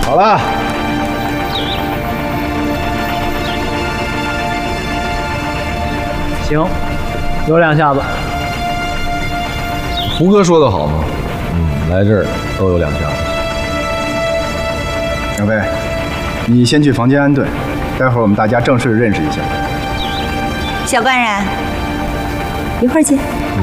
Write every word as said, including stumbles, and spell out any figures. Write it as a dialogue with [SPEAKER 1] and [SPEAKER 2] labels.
[SPEAKER 1] 好了。
[SPEAKER 2] 行，有两下子。
[SPEAKER 1] 胡哥说的好嘛，嗯，来这儿都有两下子。
[SPEAKER 3] 小贝，你先去房间安顿，待会儿我们大家正式认识一下。
[SPEAKER 4] 小官人，一会儿见。